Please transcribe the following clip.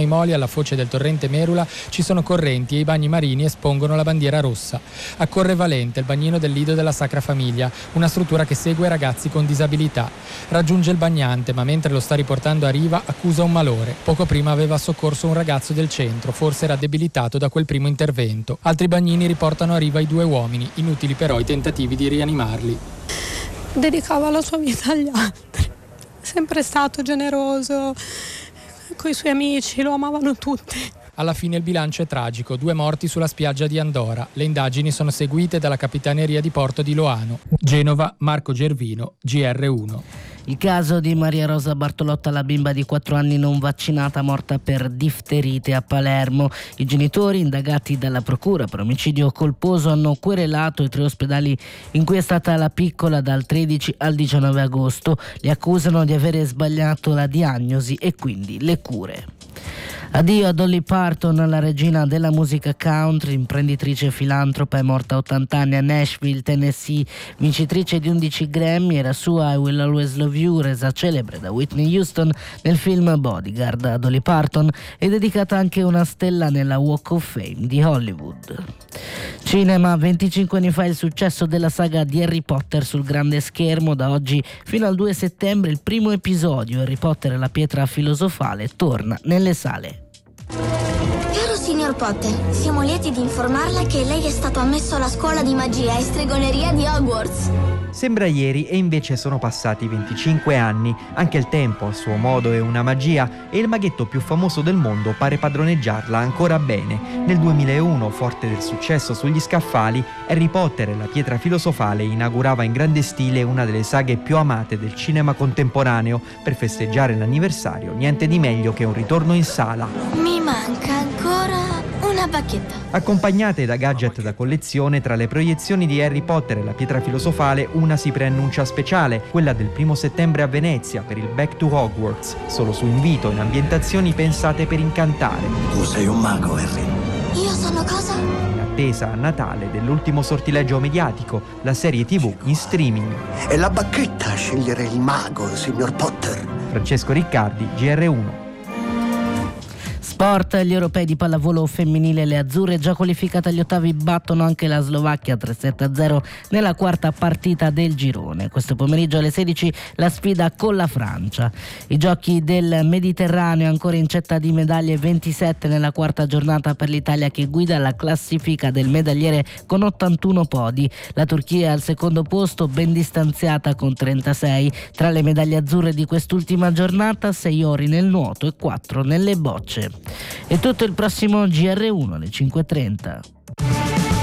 Moli, alla foce del torrente Merula, ci sono correnti e i bagni marini espongono la bandiera rossa. Accorre Valente, il bagnino del Lido della Sacra Famiglia, una struttura che segue ragazzi con disabilità. Raggiunge il bagnante, ma mentre lo sta riportando a riva accusa un malore. Poco prima aveva soccorso un ragazzo del centro, forse era debilitato da quel primo intervento. Altri bagnini riportano a riva i 2 uomini, inutili però i tentativi di rianimarli. Dedicava la sua vita agli altri, sempre stato generoso, coi suoi amici, lo amavano tutti. Alla fine il bilancio è tragico, 2 morti sulla spiaggia di Andora. Le indagini sono seguite dalla Capitaneria di Porto di Loano. Genova, Marco Gervino, GR1. Il caso di Maria Rosa Bartolotta, la bimba di 4 anni non vaccinata morta per difterite a Palermo. I genitori, indagati dalla procura per omicidio colposo, hanno querelato i 3 ospedali in cui è stata la piccola dal 13 al 19 agosto. Li accusano di avere sbagliato la diagnosi e quindi le cure. Addio a Dolly Parton, la regina della musica country, imprenditrice e filantropa, è morta a 80 anni a Nashville, Tennessee, vincitrice di 11 Grammy. Era sua I Will Always Love You, resa celebre da Whitney Houston nel film Bodyguard. A Dolly Parton è dedicata anche una stella nella Walk of Fame di Hollywood. Cinema, 25 anni fa il successo della saga di Harry Potter sul grande schermo. Da oggi fino al 2 settembre il primo episodio, Harry Potter e la pietra filosofale, torna nelle sale. Caro signor Potter, siamo lieti di informarla che lei è stato ammesso alla scuola di magia e stregoneria di Hogwarts. Sembra ieri e invece sono passati 25 anni. Anche il tempo a suo modo è una magia e il maghetto più famoso del mondo pare padroneggiarla ancora bene. Nel 2001, forte del successo sugli scaffali, Harry Potter e la pietra filosofale inaugurava in grande stile una delle saghe più amate del cinema contemporaneo. Per festeggiare l'anniversario, niente di meglio che un ritorno in sala. Mi manca ancora una bacchetta. Accompagnate da gadget da collezione, tra le proiezioni di Harry Potter e la pietra filosofale una si preannuncia speciale, quella del 1 settembre a Venezia per il Back to Hogwarts, solo su invito in ambientazioni pensate per incantare. Tu sei un mago, Harry. Io sono cosa? In attesa a Natale dell'ultimo sortileggio mediatico, la serie TV in streaming. È la bacchetta a scegliere il mago, signor Potter. Francesco Riccardi, GR1. Sport, gli europei di pallavolo femminile, le azzurre già qualificate agli ottavi battono anche la Slovacchia 3-7-0 nella quarta partita del girone. Questo pomeriggio alle 16 la sfida con la Francia. I giochi del Mediterraneo ancora in cetta di medaglie, 27 nella quarta giornata per l'Italia che guida la classifica del medagliere con 81 podi. La Turchia al secondo posto, ben distanziata con 36. Tra le medaglie azzurre di quest'ultima giornata 6 ori nel nuoto e 4 nelle bocce. E tutto il prossimo GR1 alle 5:30.